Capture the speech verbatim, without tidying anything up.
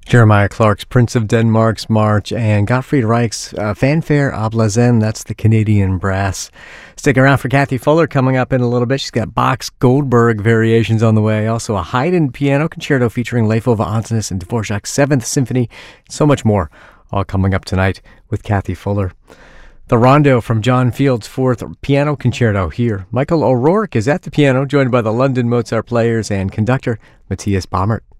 Jeremiah Clark's Prince of Denmark's March, and Gottfried Reich's uh, Fanfare à Blazen. That's the Canadian brass. Stick around for Kathy Fuller coming up in a little bit. She's got Bach's Goldberg variations on the way. Also a Haydn piano concerto featuring Leif Ove Andsnes and Dvorak's Seventh Symphony. So much more, all coming up tonight with Kathy Fuller. The Rondo from John Field's Fourth Piano Concerto here. Michael O'Rourke is at the piano, joined by the London Mozart Players and conductor Matthias Baumert.